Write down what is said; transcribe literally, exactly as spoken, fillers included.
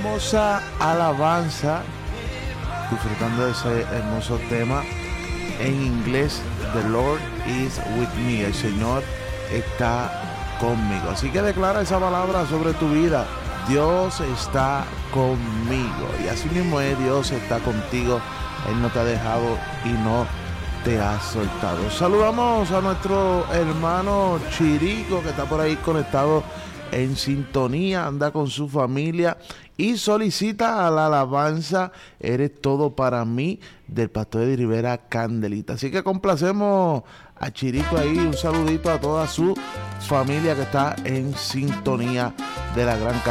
hermosa alabanza, disfrutando de ese hermoso tema en inglés. The Lord is with me. El Señor está conmigo. Así que declara esa palabra sobre tu vida. Dios está conmigo. Y así mismo es, Dios está contigo. Él no te ha dejado y no te ha soltado. Saludamos a nuestro hermano Chirico, que está por ahí conectado en sintonía, anda con su familia y solicita a la alabanza Eres todo para mí, del pastor Eddie Rivera Candelita. Así que complacemos a Chirico ahí. Un saludito a toda su familia que está en sintonía de la gran